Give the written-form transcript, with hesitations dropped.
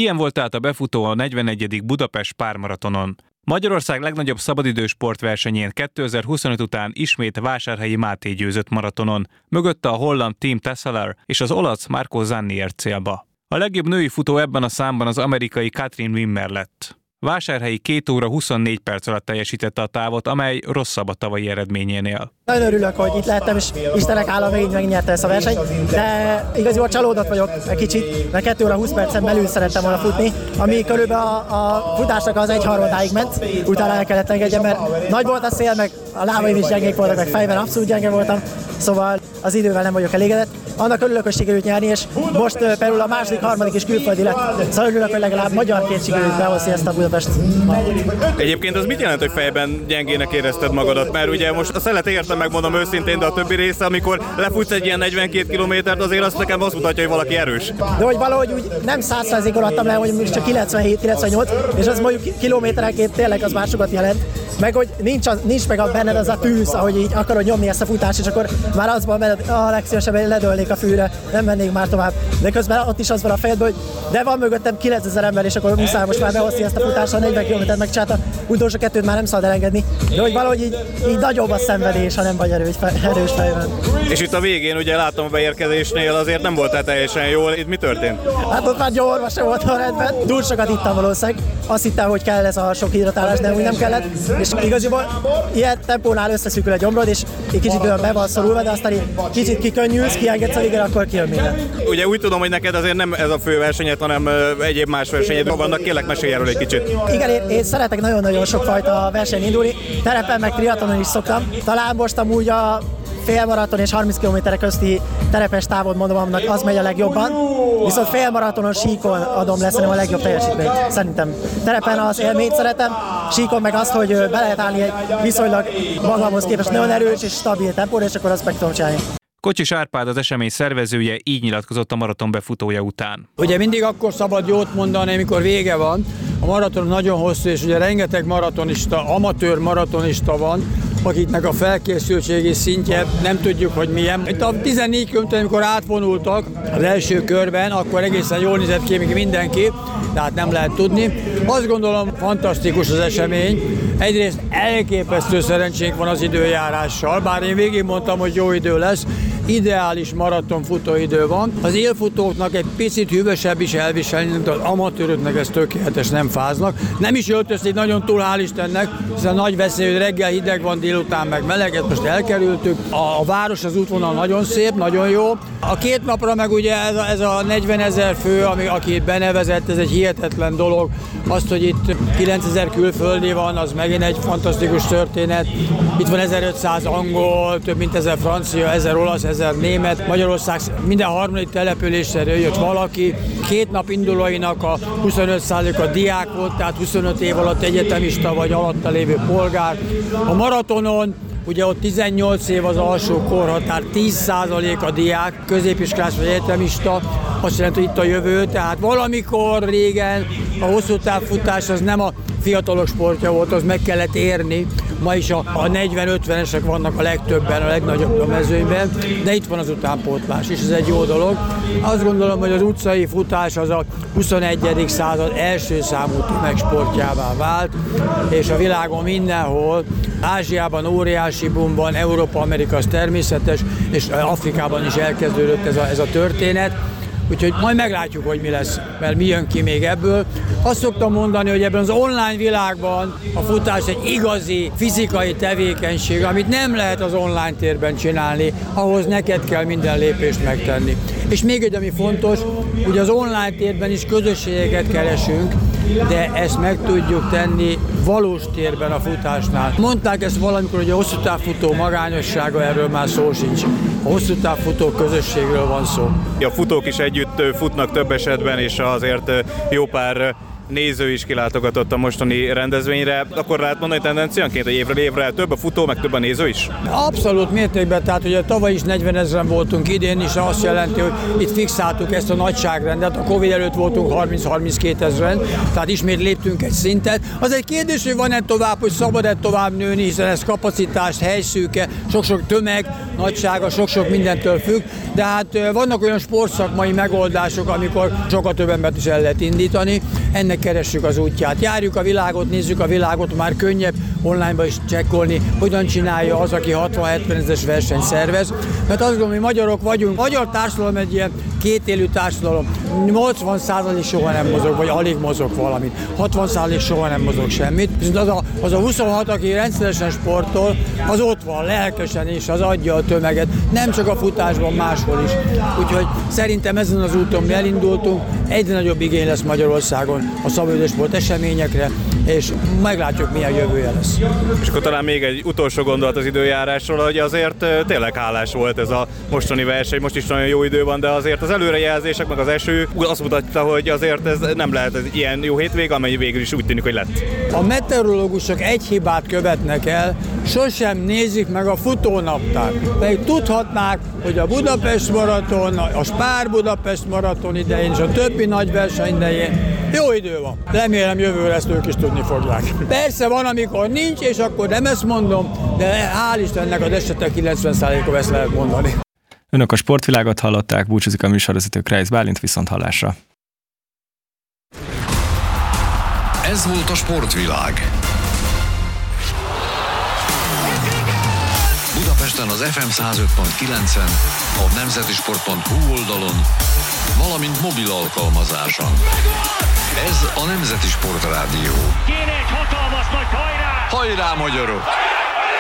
Ilyen volt tehát a befutó a 41. Budapest pármaratonon. Magyarország legnagyobb szabadidős sportversenyén 2025 után ismét Vásárhelyi Máté győzött maratonon, mögötte a holland Team Tesseler és az olasz Marco Zanni ért célba. A legjobb női futó ebben a számban az amerikai Katrin Wimmer lett. Vásárhelyi 2 óra 24 perc alatt teljesítette a távot, amely rosszabb a tavalyi eredményénél. Nagyon örülök, hogy itt lehettem, és Istenek hála végig megnyerte ezt a versenyt, de igazából csalódott vagyok egy kicsit, mert 2 óra 20 percen belül szerettem volna futni, ami körülbelül a futásnak az 1/3-áig ment, utána el kellett engedjem, mert nagy volt a szél, meg a lábaim is gyengék voltak, meg fejben abszolút gyenge voltam, szóval az idővel nem vagyok elégedett. Annak örülök, hogy sikerült nyerni, és most például a második, harmadik is külföldi lett, szóval örülök, hogy legalább magyarként sikerült behozni ezt a Budapest. Egyébként az mit jelent, hogy fejben gyengének érezted magadat? Mert ugye most a szelet értem, megmondom őszintén, de a többi része, amikor lefutsz egy ilyen 42 kilométert, azért azt nekem azt mutatja, hogy valaki erős. De hogy valahogy úgy nem 100%-on adtam le, hogy csak 97-98, és az mondjuk kilométerenként tényleg az már sokat jelent. Meg hogy nincs meg benned az a tűz, ahogy így akarod nyomni ezt a futást, és akkor már azban benned, legszívesebben ledőlnék a fűre, nem mennék már tovább. De közben ott is az van a fejedben, hogy de van mögöttem 9000 ember, és akkor muszáj most már behozni ezt a futást, a 40 km megcsinálta, utolsó 2-t már nem szabad elengedni. De hogy valahogy így nagyobb a szenvedés, ha nem vagy erős fejben. És itt a végén ugye látom a beérkezésnél azért nem voltál teljesen jól, itt mi történt? Hát ott már gyorma sem volt a rendben, túl sokat ittam valószínűleg, azt hittem, hogy kell ez a sok hidratálás, de úgy nem kellett, és igaziból ilyen tempónál összeszűkül a gyomrod, és egy kicsit olyan be van szorulva, de aztán kicsit kikönnyülsz, kiengedsz a végre, akkor kijön minden. Ugye úgy tudom, hogy neked azért nem ez a fő versenyed, hanem egyéb más versenyed vannak, kérlek mesélj erről egy kicsit. Igen, én szeretek nagyon-nagyon sokfajta versenyen indulni, terepen meg triatlonon is szoktam, talán most amúgy a félmaraton és 30 km közti terepes távot mondom, annak az megy a legjobban, viszont félmaratonon síkon adom le szerintem a legjobb teljesítményt, szerintem. Terepen az élményt szeretem, síkon meg azt, hogy be lehet állni egy viszonylag magamhoz képest nagyon erős és stabil tempóra, és akkor azt meg tudom csinálni. Kocsis Árpád, az esemény szervezője, így nyilatkozott a maraton befutója után. Ugye mindig akkor szabad jót mondani, amikor vége van. A maraton nagyon hosszú, és ugye rengeteg maratonista, amatőr maratonista van, akiknek a felkészültségi szintje nem tudjuk, hogy milyen. Itt a 14 km, amikor átvonultak az első körben, akkor egészen jól nézett ki mindenki, de hát nem lehet tudni. Azt gondolom, fantasztikus az esemény. Egyrészt elképesztő szerencsénk van az időjárással, bár én végig mondtam, hogy jó idő lesz. Ideális maraton futóidő van. Az élfutóknak egy picit hűvösebb is elviselni, de az amatőröknek ez tökéletes, nem fáznak. Nem is öltözik nagyon túl, hál' Istennek, hiszen nagy veszély, hogy reggel hideg van, délután meg meleget, most elkerültük. A város, az útvonal nagyon szép, nagyon jó. A 2 napra meg ugye ez a 40 000 fő, aki benevezett, ez egy hihetetlen dolog. Azt, hogy itt 9000 külföldi van, az megint egy fantasztikus történet. Itt van 1500 angol, több mint 1000 francia, 1000 olasz, 1000 német. Magyarország minden harmadik településre jött valaki. 2 nap indulóinak a 25%-a diák volt, tehát 25 év alatt egyetemista vagy alatta lévő polgár. A maratonon ugye ott 18 év az alsó korhatár, 10% a diák, középiskolás vagy egyetemista, azt jelenti, hogy itt a jövő, tehát valamikor régen a hosszú távfutás az nem a fiatalok sportja volt, az meg kellett érni. Ma is a 40-50-esek vannak a legtöbben, a legnagyobb a mezőnyben, de itt van az utánpótlás, és ez egy jó dolog. Azt gondolom, hogy az utcai futás az a 21. század első számú tömegsportjává vált, és a világon mindenhol, Ázsiában óriási boom van, Európa, Amerika az természetes, és Afrikában is elkezdődött ez a történet. Úgyhogy majd meglátjuk, hogy mi lesz, mert mi jön ki még ebből. Azt szoktam mondani, hogy ebben az online világban a futás egy igazi fizikai tevékenység, amit nem lehet az online térben csinálni, ahhoz neked kell minden lépést megtenni. És még egy, ami fontos, hogy az online térben is közösségeket keresünk, de ezt meg tudjuk tenni valós térben a futásnál. Mondták ezt valamikor, hogy a hosszú távfutó magányossága, erről már szó sincs. A hosszú távfutó közösségről van szó. A futók is együtt futnak több esetben, és azért jó pár néző is kilátogatott a mostani rendezvényre, akkor lehet mondani tendenciánként, hogy évről évre több a futó, meg több a néző is? Abszolút mértékben, tehát ugye tavaly is 40 000 voltunk, idén is azt jelenti, hogy itt fixáltuk ezt a nagyságrendet, a Covid előtt voltunk 30-32 000, tehát ismét léptünk egy szintet. Az egy kérdés, hogy van-e tovább, hogy szabad-e tovább nőni, hiszen ez kapacitást, helyszűke, sok-sok tömeg, nagysága, sok-sok mindentől függ, de hát vannak olyan sportszakmai megoldások, amikor sokkal több embert is el lehet indítani, ennek keressük az útját. Járjuk a világot, nézzük a világot, már könnyebb online-ba is csekkolni, hogyan csinálja az, aki 60-70 000-es versenyt szervez, mert azt gondolom, hogy magyarok vagyunk. Magyar társadalom egy ilyen kétélű társadalom, 80% soha nem mozog, vagy alig mozog valamit, 60% soha nem mozog semmit, viszont az a 26, aki rendszeresen sportol, az ott van lelkesen és az adja a tömeget, nem csak a futásban, máshol is. Úgyhogy szerintem ezen az úton mi elindultunk, egyre nagyobb igény lesz Magyarországon a szabadidős sport eseményekre, és meglátjuk, milyen jövője lesz. És akkor talán még egy utolsó gondolat az időjárásról, hogy azért tényleg hálás volt ez a mostani verseny, most is nagyon jó idő van, de azért az előrejelzések, meg az eső azt mutatta, hogy azért ez nem lehet ez ilyen jó hétvége, amely végül is úgy tűnik, hogy lett. A meteorológusok egy hibát követnek el, sosem nézik meg a futónaptárt. Pedig tudhatnák, hogy a Budapest maraton, a Spár Budapest maraton idején és a többi nagy verseny idején jó idő van. Remélem jövőre ezt ők is tudni fogják. Persze van, amikor nincs, és akkor nem ezt mondom, de hál' Istennek az esetek 90%-a ezt lehet mondani. Önök a sportvilágot hallották, búcsúzik a műsorvezető Kreisz Bálint, viszonthallásra. Ez volt a Sportvilág. Budapesten az FM 105.9-en, a nemzetisport.hu oldalon, valamint mobil alkalmazáson. Ez a Nemzeti Sport Rádió. Kéne egy hatalmas nagy hajrá! Hajrá, magyarok!